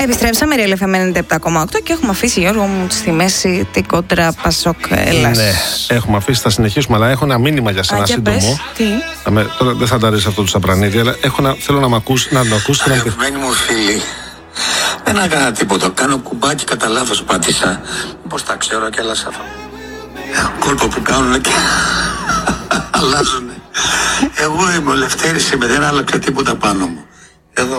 Επιστρέψαμε, Real FM 97,8 και έχουμε αφήσει, Γιώργο μου, στη μέση την κόντρα Πασόκ Ελλάς. Ναι, έχουμε αφήσει, θα συνεχίσουμε, αλλά έχω ένα μήνυμα για σένα σύντομο. Πες, τι? Τώρα δεν θα τα ρίξω αυτό του Σαπρανίδη, αλλά θέλω να το ακούσει. Αγαπημένοι μου φίλοι, δεν έκανα τίποτα. Κάνω κουμπάκι, κατά λάθος πάτησα. Πώς τα ξέρω και άλλα σαφά. Κόλπο που κάνουν και αλλάζουν. Εγώ είμαι ο Λευτέρης, δεν άλλαξε τίποτα πάνω μου. Εδώ.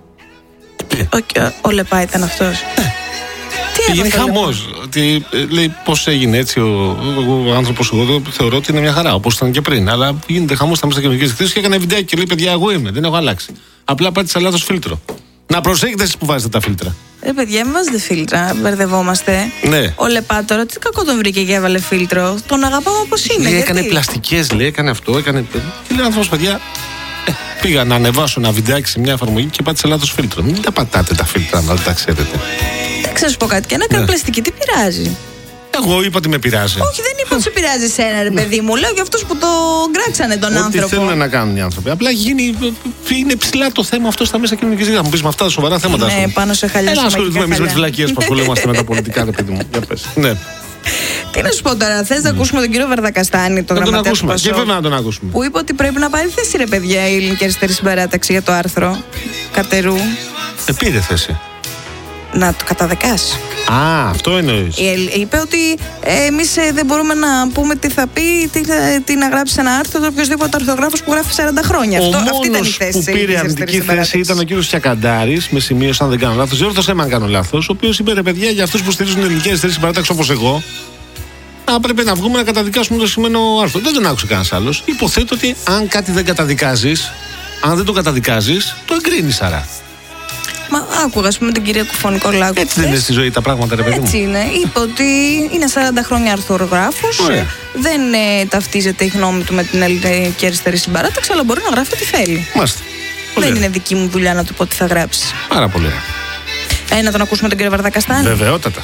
Ο Λεπά ήταν αυτός. Γίνει χαμός. Λέει πώς έγινε έτσι ο άνθρωπος. Εγώ θεωρώ ότι είναι μια χαρά, όπως ήταν και πριν. Αλλά γίνεται χαμός στα μέσα κοινωνικής δικτύωσης και έκανε βιντεάκι και λέει: παιδιά, εγώ είμαι, δεν έχω αλλάξει. Απλά πάτησα λάθος φίλτρο. Να προσέχετε εσείς που βάζετε τα φίλτρα. Παιδιά, μην βάζετε φίλτρα, μπερδευόμαστε. Ναι. Ο Λεπά τώρα, τι κακό τον βρήκε και έβαλε φίλτρο. Τον αγαπάμε όπως είναι. Λέει, έκανε πλαστικές, λέει, έκανε αυτό, έκανε. Και λέει άνθρωπος, παιδιά, πήγα να ανεβάσω ένα βιντεάκι σε μια εφαρμογή και πάτησα λάθος φίλτρο. Μην τα πατάτε τα φίλτρα, να τα ξέρετε. Δεν ξέρω, σου πω κάτι. Και να κάνει πλαστική, τι πειράζει. Εγώ είπα ότι με πειράζει. Όχι, δεν είπα ότι σε πειράζει εσένα, ρε παιδί μου. Λέω για αυτούς που το γκράξανε τον άνθρωπο. Τι θέλουν να κάνουν οι άνθρωποι. Απλά είναι ψηλά το θέμα αυτό στα μέσα κοινωνικής δικτύωσης. Θα μου πεις με αυτά τα σοβαρά θέματα. Ναι, πάνω σε χαλιά. Να ασχοληθούμε εμείς με τις βλακίες που ασχολούμαστε με τα πολιτικά, ρε παιδί μου. Για πες. Ναι. Τι να σου πω τώρα, θες να ακούσουμε τον κύριο Βαρδακαστάνη, τον γραμματέα του Πασόκ, και βέβαια να τον ακούσουμε. που είπε ότι πρέπει να πάρει θέση, ρε παιδιά, η Ελληνική Αριστερή Συμπαράταξη για το άρθρο Καρτερού. Πήρε θέση. Να το καταδεκάσει. Α, αυτό εννοείς. Είπε ότι εμείς δεν μπορούμε να πούμε τι θα πει, τι να γράψει ένα άρθρο το οποιοδήποτε αρθρογράφος που γράφει 40 χρόνια. Αυτή ήταν η θέση. Ο μόνος που πήρε αρνητική θέση ήταν ο κύριος Τσακαντάρης, με σημείωση αν δεν κάνω λάθος. Διόρθωσέ με αν κάνω λάθος. Ο οποίος είπε: ρε παιδιά, για αυτούς που στηρίζουν την Ελληνική Αριστερή Συμπαράταξη όπως εγώ, πρέπει να βγούμε να καταδικάσουμε το σημερινό άρθρο. Δεν τον άκουσε κανένας άλλος. Υποθέτω ότι αν κάτι δεν καταδικάζεις, αν δεν το καταδικάζεις, το εγκρίνεις άρα. Μα άκουγα, ας πούμε, την κυρία Κουφωνικολάκου. Έτσι δεν είναι στη ζωή τα πράγματα, ρε παιδί μου. Έτσι είναι. Είπε ότι είναι 40 χρόνια αρθρογράφος. Δεν ταυτίζεται η γνώμη του με την Ελληνική Αριστερή Συμπαράταξη, αλλά μπορεί να γράφει ό,τι θέλει. Μάλιστα. Δεν είναι δική μου δουλειά να του πω τι θα γράψει. Πάρα πολύ. Να τον ακούσουμε τον κύριο Βαρδακαστάνη. Βεβαιότατα.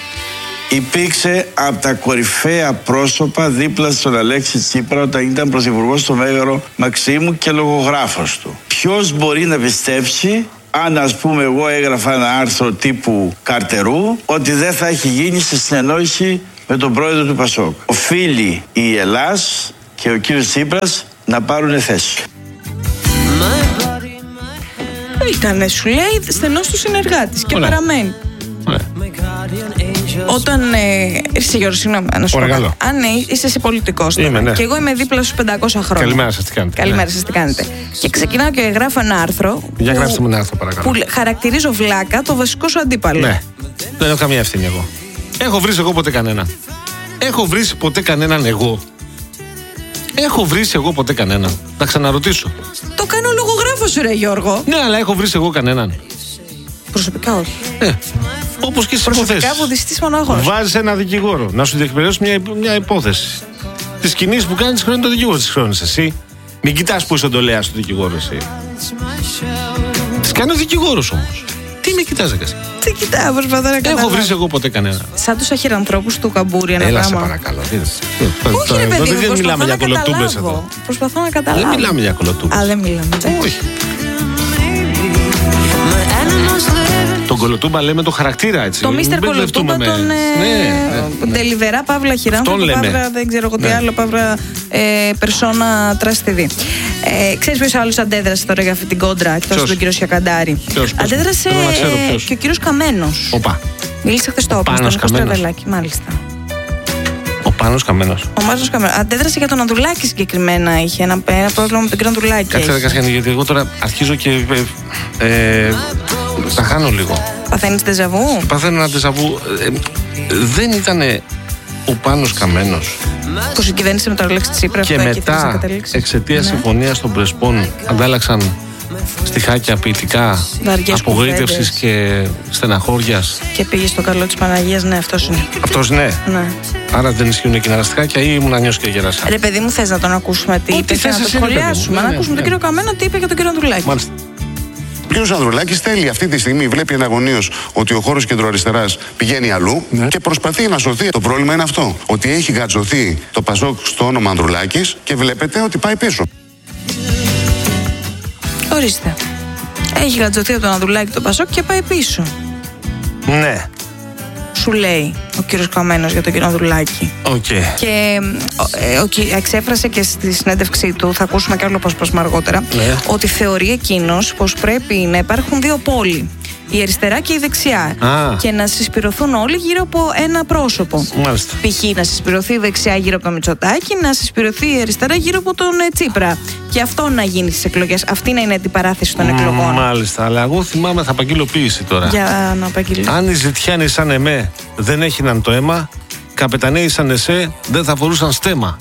Υπήρξε από τα κορυφαία πρόσωπα δίπλα στον Αλέξη Τσίπρα όταν ήταν πρωθυπουργός στο Μέγαρο Μαξίμου και λογογράφος του. Ποιος μπορεί να πιστέψει, αν ας πούμε εγώ έγραφα ένα άρθρο τύπου Καρτερού, ότι δεν θα έχει γίνει στη συνεννόηση με τον πρόεδρο του Πασόκ. Οφείλει η Ελλάς και ο κύριος Τσίπρας να πάρουν θέση. Ήτανε, σου λέει, στενός του συνεργάτης και παραμένει. Όταν είσαι, Γιώργο, συγγνώμη, να σου πω. Αν είσαι εσύ πολιτικός και εγώ είμαι δίπλα στους 500 χρόνια. Καλημέρα σας, τι κάνετε. Καλημέρα σας, τι κάνετε. Και ξεκινάω και γράφω ένα άρθρο. Για γράψτε μου ένα άρθρο, παρακαλώ. Που χαρακτηρίζω βλάκα το βασικό σου αντίπαλο. Ναι. Δεν έχω καμία ευθύνη εγώ. Έχω βρει εγώ ποτέ κανέναν. Έχω βρει ποτέ κανέναν εγώ. Έχω βρει εγώ ποτέ κανέναν. Να ξαναρωτήσω. Το κάνω λογογράφο σου, ρε Γιώργο. Ναι, αλλά έχω βρει εγώ κανέναν. Προσωπικά όχι. Όπως και στις υποθέσεις. Προσωπικά βουδιστής μονάχος. Βάζεις ένα δικηγόρο να σου διεκπαιρεώσει μια υπόθεση. Τις κινήσεις που κάνεις χρεώνει το δικηγόρο, τις χρεώνεις εσύ. Μην κοιτάς που είσαι εντολέας του δικηγόρου εσύ. Τις κάνει ο δικηγόρος όμως. Τι με κοιτάζε εσύ. Τι κοιτάω, προσπαθώ να καταλάβω. Έχω βρει εγώ ποτέ κανένα. Σαν τους αχυρανθρώπους του Καμπούρη, ένα πράγμα. Έλα, σε παρακαλώ. Όχι, ρε παιδί μου, δεν μιλάμε για κολοτούμπες εδώ. Προσπαθώ να καταλάβω. Δεν μιλάμε για κολοτούμπες. Α, δεν μιλάμε. Όχι. Τον κολοτούμπα λέμε το χαρακτήρα, έτσι. Το Μίστερ Κολοτούμπα, τον Ντελιβερά, παύλα χειράνθρωπο, παύλα δεν ξέρω εγώ τι άλλο, παύλα περσόνα τραστιδί. Ξέρεις ποιος άλλος αντέδρασε τώρα για αυτή την κόντρα, εκτός από τον κύριο Σιακαντάρη? Αντέδρασε και ο κύριος Καμένος. Οπα. Μίλησε χθες το όπλο, στον Κωστρεβελάκη, μάλιστα. Ο Πάνος Καμένος. Ο Μάνος Καμένος. Αντέδρασε για τον Ανδρουλάκη συγκεκριμένα. Είχε ένα πρόβλημα με τον κύριο Ανδρουλάκη. Κάτσε, γιατί εγώ τώρα αρχίζω και τα χάνω λίγο. Παθαίνεις ντεζαβού? Παθαίνω ένα ντεζαβού. Δεν ήταν ο Πάνος Καμένος που συγκυβέρνησε με τον Αλέξη Τσίπρα και μετά εξαιτίας συμφωνίας των Πρεσπών αντάλλαξαν στιχάκια ποιητικά απογοήτευσης και στεναχώριας και πήγε στο καλό της Παναγίας? Ναι, αυτός είναι. Αυτός ναι. Άρα δεν ισχύουν εκείνα τα στιχάκια ή ήμουν ανιώσει και γεράσα? Ρε παιδί μου, θες να τον ακούσουμε τι είπε και να το σχολιάσουμε? Να ακούσουμε τον κύριο Καμένο τι είπε για τον κύριο Ανδρουλάκη. Μάλιστα. Ο κ. Ανδρουλάκης θέλει αυτή τη στιγμή, βλέπει εναγωνίως ότι ο χώρος κεντροαριστεράς πηγαίνει αλλού και προσπαθεί να σωθεί. Το πρόβλημα είναι αυτό, ότι έχει γατζωθεί το Πασόκ στο όνομα Ανδρουλάκης και βλέπετε ότι πάει πίσω. Ορίστε. Έχει γατζωθεί από τον Ανδρουλάκη το Πασόκ και πάει πίσω. Ναι. Σου λέει ο κύριος Καμένος για τον κύριο Ανδρουλάκη. Και εξέφρασε και στη συνέντευξή του, θα ακούσουμε και άλλο απόσπασμα αργότερα, ότι θεωρεί εκείνος πως πρέπει να υπάρχουν δύο πόλοι, η αριστερά και η δεξιά, και να συσπηρωθούν όλοι γύρω από ένα πρόσωπο. Π.χ. να συσπηρωθεί η δεξιά γύρω από τον Μητσοτάκη, να συσπηρωθεί η αριστερά γύρω από τον Τσίπρα, και αυτό να γίνει στις εκλογές. Αυτή να είναι η αντιπαράθεση των εκλογών. Μάλιστα, αλλά εγώ θυμάμαι, θα απαγγειλοποίηση τώρα. Για να απαγγείλω. Αν οι ζητιάνοι σαν εμέ δεν έχιναν το αίμα, καπεταναίοι σαν εσέ δεν θα φορούσαν στέμα.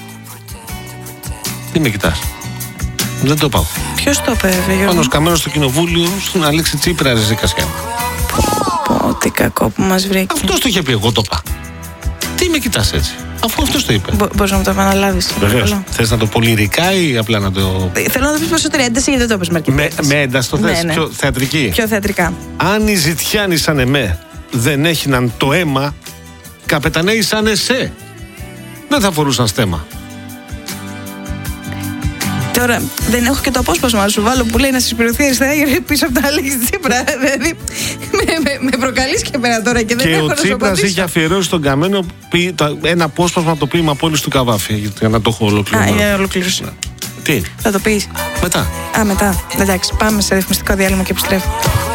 Τι με κοιτάς? Δεν το πάω. Ποιος το είπε, Γιώργο? Πάνος Καμένος στο κοινοβούλιο, στον Αλέξη Τσίπρα, Ρεζή Κασιάν. Πω, τι κακό που μας βρήκε. Αυτός το είχε πει, εγώ το είπα. Τι με κοιτάς έτσι? Αφού αυτός το είπε. Μπορείς να μου το επαναλάβεις? Βεβαίως. Θες να το πω λυρικά ή απλά να το... Θέλω να το πεις περισσότερη ένταση, γιατί δεν το είπες μερικές. Με ένταση το θες? Ναι. Πιο θεατρική? Πιο θεατρικά. Αν οι ζητιάνοι σαν εμέ δεν έχιναν το αίμα, καπεταναίοι σαν εσέ δεν θα φορούσαν στέμα. Τώρα δεν έχω και το απόσπασμα να σου βάλω που λέει να συσπηρωθεί αριστερά πίσω από τον Αλέξη Τσίπρα. Δηλαδή με προκαλείς και εμένα τώρα και δεν έχω να σου απαντήσω. Και ο Τσίπρας είχε αφιερώσει στον Καμένο ένα απόσπασμα από το ποίημα Πόλης του Καβάφη, για να το έχω ολοκληρώσει. Για ολοκλήρωση. Τι? Θα το πεις? Μετά. Μετά. Εντάξει, πάμε σε ρυθμιστικό διάλειμμα και επιστρέφω.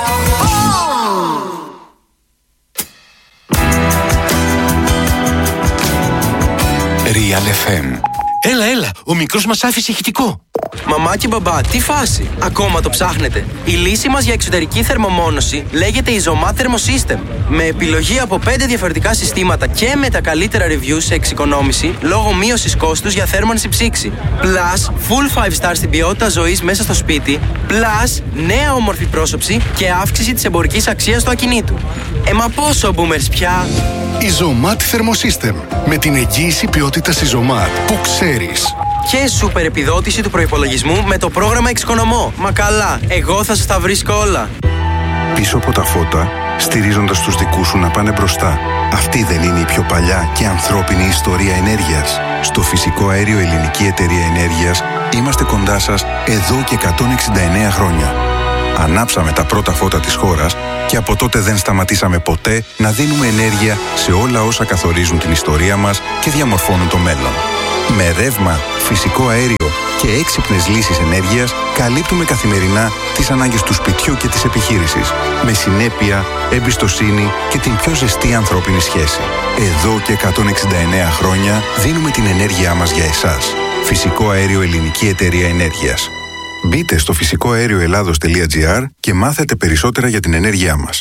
Real FM. Έλα, ο μικρός μας άφησε ηχητικό. Μαμά και μπαμπά, τι φάση? Ακόμα το ψάχνετε? Η λύση μας για εξωτερική θερμομόνωση λέγεται Isomat Thermosystem. Με επιλογή από 5 διαφορετικά συστήματα και με τα καλύτερα reviews σε εξοικονόμηση λόγω μείωσης κόστους για θέρμανση ψήξη. Plus, full 5 star στην ποιότητα ζωής μέσα στο σπίτι. Plus, νέα όμορφη πρόσωψη και αύξηση της εμπορικής αξίας του ακινήτου. Μα πόσο boomers πια? Isomat Thermosystem. Με την εγγύηση ποιότητας Isomat που ξέρεις. Και σούπερ επιδότηση του προϋπολογισμού με το πρόγραμμα Εξοικονομώ. Μα καλά, εγώ θα σας τα βρίσκω όλα. Πίσω από τα φώτα, στηρίζοντας τους δικούς σου να πάνε μπροστά. Αυτή δεν είναι η πιο παλιά και ανθρώπινη ιστορία ενέργειας? Στο Φυσικό Αέριο Ελληνική Εταιρεία Ενέργειας είμαστε κοντά σας εδώ και 169 χρόνια. Ανάψαμε τα πρώτα φώτα της χώρας και από τότε δεν σταματήσαμε ποτέ να δίνουμε ενέργεια σε όλα όσα καθορίζουν την ιστορία μας και διαμορφώνουν το μέλλον. Με ρεύμα, φυσικό αέριο και έξυπνες λύσεις ενέργειας καλύπτουμε καθημερινά τις ανάγκες του σπιτιού και της επιχείρησης. Με συνέπεια, εμπιστοσύνη και την πιο ζεστή ανθρώπινη σχέση. Εδώ και 169 χρόνια δίνουμε την ενέργειά μας για εσάς. Φυσικό Αέριο Ελληνική Εταιρεία Ενέργειας. Μπείτε στο φυσικοαερioελλάδος.gr και μάθετε περισσότερα για την ενέργειά μας.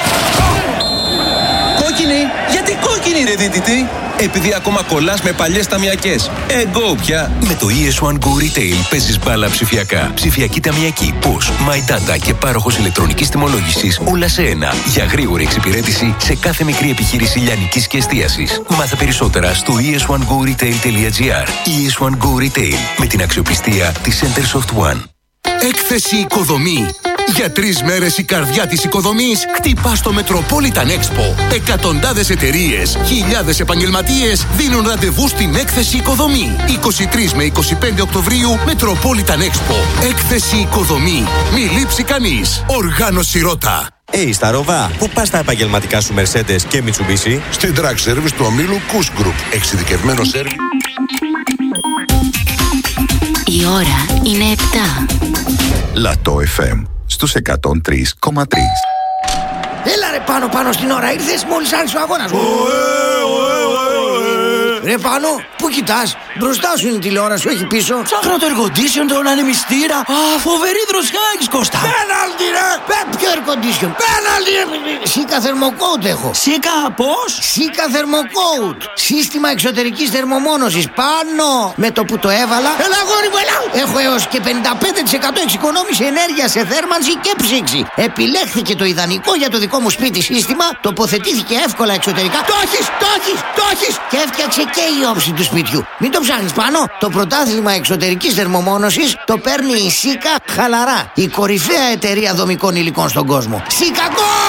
Κόκκινη! Γιατί κόκκινη ρε δίδυτη? Επειδή ακόμα κολλάς με παλιές ταμιακές. Εγώ πια. Με το ES1 Go Retail παίζεις μπάλα ψηφιακά. Ψηφιακή ταμιακή, POS, My Data και πάροχος ηλεκτρονικής τιμολόγησης, όλα σε ένα. Για γρήγορη εξυπηρέτηση σε κάθε μικρή επιχείρηση λιανικής και εστίασης. Μάθε περισσότερα στο es1goretail.gr. ES1 Go Retail, με την αξιοπιστία της Centersoft One. Έκθεση Οικοδομή. Για 3 μέρες η καρδιά της οικοδομής χτυπά στο Metropolitan Expo. Εκατοντάδες εταιρείες, χιλιάδες επαγγελματίες δίνουν ραντεβού στην Έκθεση Οικοδομή. 23 με 25 Οκτωβρίου Metropolitan Expo. Έκθεση Οικοδομή. Μη λείψει κανείς. Οργάνωση Ρώτα. Σταρόβα, πού πας τα επαγγελματικά σου Mercedes και Mitsubishi? Στην Track Service του ομίλου Kuss Group. Εξειδικευμένο σέρβι. Η ώρα είναι 7. Λατό FM στους 103,3. Έλα ρε πάνω στην ώρα, ήρθες μόλις άρχισε ο αγώνας. Ρε πάνω, πού κοιτάς? Μπροστά σου είναι η τηλεόραση, όχι πίσω. Ψάχνω το air condition, τον ανεμιστήρα. Φοβερή δροσιά έχεις, Κώστα. Πέναλτι ρε! Ποιο air condition? Πέναλτι ρε! Σίκα θερμοκόουτ έχω. Σίκα πώς? Σίκα θερμοκόουτ. Σύστημα εξωτερικής θερμομόνωσης. Πάνω! Με το που το έβαλα. Έλα αγόρι μου, έλα! Έχω έως και 55% εξοικονόμηση ενέργεια σε θέρμανση και ψήξη. Επιλέχθηκε το ιδανικό για το δικό μου σπίτι σύστημα. Τοποθετήθηκε εύκολα εξωτερικά. Το έχεις! Και έφτιαξε και η όψη του σπιτιού. Μην το ψάχνεις πάνω. Το πρωτάθλημα εξωτερικής θερμομόνωσης το παίρνει η Σίκα χαλαρά. Η κορυφαία εταιρεία δομικών υλικών στον κόσμο. Σίκα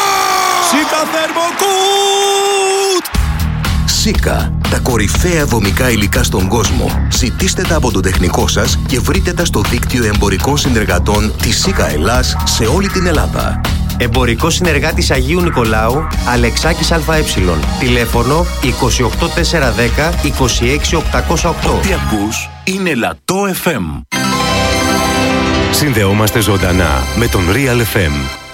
Θερμοκούτ! Σίκα, τα κορυφαία δομικά υλικά στον κόσμο. Ζητήστε τα από τον τεχνικό σας και βρείτε τα στο δίκτυο εμπορικών συνεργατών της Σίκα Ελλάς σε όλη την Ελλάδα. Εμπορικός συνεργάτης Αγίου Νικολάου, Αλεξάκης ΑΕ. Τηλέφωνο 28410 26808. Ό,τι ακούς είναι Λατό FM. Συνδεόμαστε ζωντανά με τον Real FM.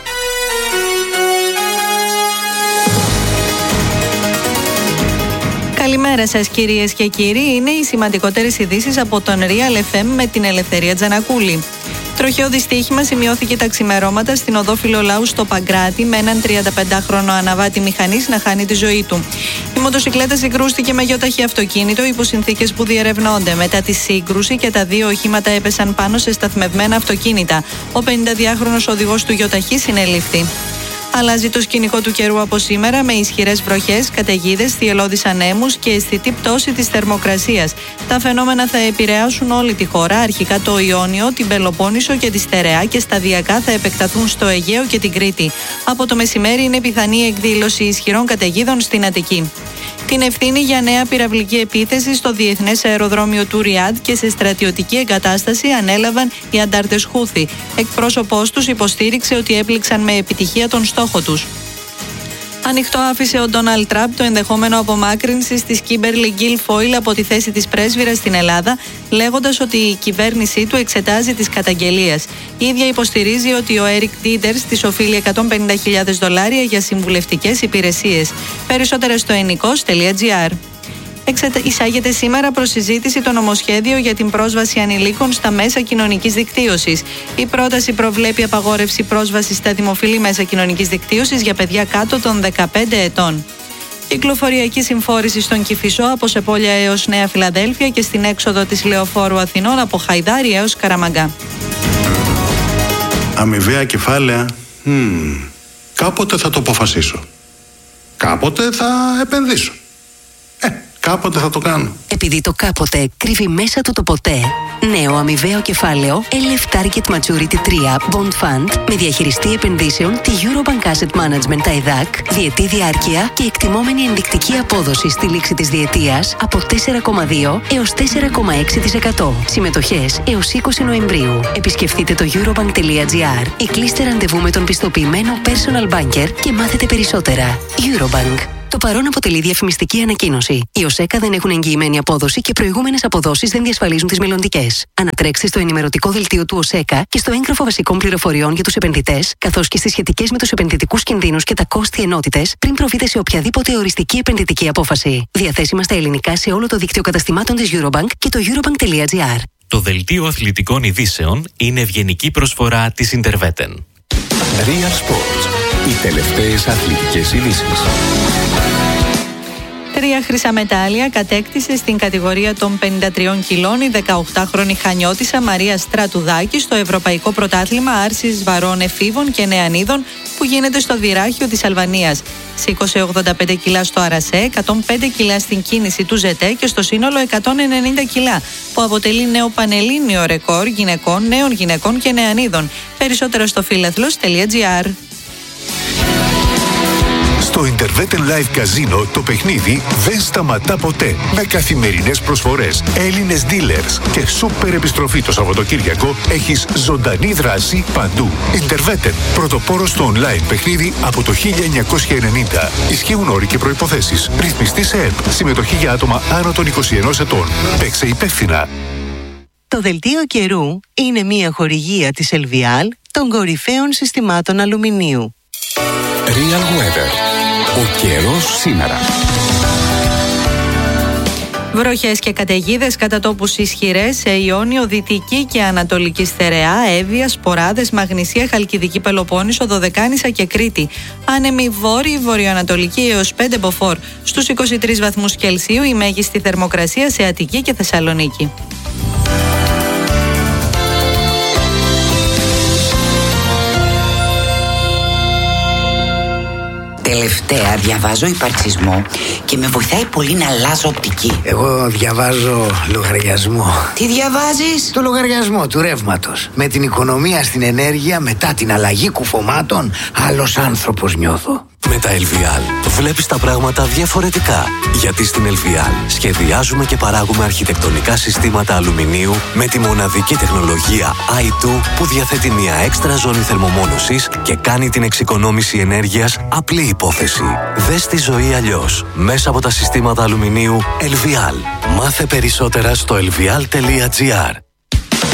Καλημέρα σας κυρίες και κύριοι. Είναι οι σημαντικότερες ειδήσεις από τον Real FM με την Ελευθερία Τζανακούλη. Τροχαίο δυστύχημα σημειώθηκε τα ξημερώματα στην οδό Φιλολάου στο Παγκράτη με έναν 35χρονο αναβάτη μηχανής να χάνει τη ζωή του. Η μοτοσικλέτα συγκρούστηκε με γιοταχή αυτοκίνητο υπό συνθήκες που διερευνώνται. Μετά τη σύγκρουση και τα δύο οχήματα έπεσαν πάνω σε σταθμευμένα αυτοκίνητα. Ο 52χρονος οδηγός του γιοταχή συνελήφθη. Αλλάζει το σκηνικό του καιρού από σήμερα με ισχυρές βροχές, καταιγίδες, θυελλώδεις ανέμους και αισθητή πτώση της θερμοκρασίας. Τα φαινόμενα θα επηρεάσουν όλη τη χώρα, αρχικά το Ιόνιο, την Πελοπόννησο και τη Στερεά και σταδιακά θα επεκταθούν στο Αιγαίο και την Κρήτη. Από το μεσημέρι είναι πιθανή εκδήλωση ισχυρών καταιγίδων στην Αττική. Την ευθύνη για νέα πυραυλική επίθεση στο διεθνές αεροδρόμιο του Ριάντ και σε στρατιωτική εγκατάσταση ανέλαβαν οι αντάρτες Χούθι. Εκπρόσωπός τους υποστήριξε ότι έπληξαν με επιτυχία τον στόχο τους. Ανοιχτό άφησε ο Ντόναλντ Τραμπ το ενδεχόμενο απομάκρυνσης της Κίμπερλι Γκίλφόιλ από τη θέση της πρέσβυρας στην Ελλάδα, λέγοντας ότι η κυβέρνησή του εξετάζει τις καταγγελίες. Η ίδια υποστηρίζει ότι ο Έρικ Ντίντερς της οφείλει $150,000 για συμβουλευτικές υπηρεσίες. Περισσότερα στο ενικός.gr. Εισάγεται σήμερα προς συζήτηση το νομοσχέδιο για την πρόσβαση ανηλίκων στα μέσα κοινωνικής δικτύωσης. Η πρόταση προβλέπει απαγόρευση πρόσβασης στα δημοφιλή μέσα κοινωνικής δικτύωσης για παιδιά κάτω των 15 ετών. Κυκλοφοριακή συμφόρηση στον Κηφισό από Σεπόλια έως Νέα Φιλαδέλφια και στην έξοδο της Λεωφόρου Αθηνών από Χαϊδάρι έως Καραμαγκά. Αμοιβαία κεφάλαια. Κάποτε θα το αποφασίσω. Κάποτε θα επενδύσω. Κάποτε θα το κάνω. Επειδή το κάποτε κρύβει μέσα του το ποτέ. Νέο αμοιβαίο κεφάλαιο LF Target Maturity 3 Bond Fund με διαχειριστή επενδύσεων τη Eurobank Asset Management ΤΑΕΔΑΚ, διετή διάρκεια και εκτιμόμενη ενδεικτική απόδοση στη λήξη της διετίας από 4,2 έως 4,6%. Συμμετοχές έως 20 Νοεμβρίου. Επισκεφτείτε το eurobank.gr ή κλείστε ραντεβού με τον πιστοποιημένο personal banker και μάθετε περισσότερα. Eurobank. Το παρόν αποτελεί διαφημιστική ανακοίνωση. Οι ΟΣΕΚΑ δεν έχουν εγγυημένη απόδοση και προηγούμενες αποδόσεις δεν διασφαλίζουν τις μελλοντικές. Ανατρέξτε στο ενημερωτικό δελτίο του ΟΣΕΚΑ και στο έγγραφο βασικών πληροφοριών για τους επενδυτές, καθώς και στις σχετικές με τους επενδυτικούς κινδύνους και τα κόστη ενότητες, πριν προβείτε σε οποιαδήποτε οριστική επενδυτική απόφαση. Διαθέσιμα στα ελληνικά σε όλο το δίκτυο καταστημάτων της Eurobank και το eurobank.gr. Το δελτίο αθλητικών ειδήσεων είναι ευγενική προσφορά της Interveten. Real Sports. Οι τελευταίες αθλητικές ειδήσεις. 3 χρυσά μετάλλια κατέκτησε στην κατηγορία των 53 κιλών η 18χρονη Χανιώτισσα Μαρία Στρατουδάκη στο Ευρωπαϊκό Πρωτάθλημα Άρσης Βαρών Εφήβων και Νεανίδων που γίνεται στο Δυράχιο της Αλβανίας. Σήκωσε 85 κιλά στο Αρασέ, 105 κιλά στην κίνηση του ΖΕΤΕ και στο σύνολο 190 κιλά, που αποτελεί νέο πανελλήνιο ρεκόρ γυναικών, νέων γυναικών και νεανίδων. Περισσότερα στο φίλαθλος.gr. Στο Interveten Live Casino το παιχνίδι δεν σταματά ποτέ. Με καθημερινές προσφορές, Έλληνες dealers και σούπερ επιστροφή το Σαββατοκύριακο έχεις ζωντανή δράση παντού. Interveten, πρωτοπόρος στο online παιχνίδι από το 1990. Ισχύουν όροι και προϋποθέσεις. Ρυθμιστή σε ΕΠ. Συμμετοχή για άτομα άνω των 21 ετών. Παίξε υπεύθυνα. Το δελτίο καιρού είναι μια χορηγία της Ελβιάλ των κορυφαίων συστημάτων αλουμινίου. Real Weather. Ο καιρός σήμερα. Βροχές και καταιγίδες κατά τόπους ισχυρές σε Ιόνιο, Δυτική και Ανατολική Στερεά, Εύβοια, Σποράδες, Μαγνησία, Χαλκιδική Πελοπόννησο, Δωδεκάνησα και Κρήτη. Άνεμη βόρειη, βορειοανατολική έως 5 μποφόρ. Στους 23 βαθμούς Κελσίου η μέγιστη θερμοκρασία σε Αττική και Θεσσαλονίκη. Τελευταία διαβάζω υπαρξισμό και με βοηθάει πολύ να αλλάζω οπτική. Εγώ διαβάζω λογαριασμό. Τι διαβάζεις? Το λογαριασμό του ρεύματος. Με την οικονομία στην ενέργεια μετά την αλλαγή κουφωμάτων, άλλος άνθρωπος νιώθω. Με Με τα LVL βλέπεις τα πράγματα διαφορετικά. Γιατί στην LVL σχεδιάζουμε και παράγουμε αρχιτεκτονικά συστήματα αλουμινίου με τη μοναδική τεχνολογία i2 που διαθέτει μια έξτρα ζώνη θερμομόνωσης και κάνει την εξοικονόμηση ενέργειας απλή υπόθεση. Δες τη ζωή αλλιώς μέσα από τα συστήματα αλουμινίου LVL. Μάθε περισσότερα στο lvl.gr.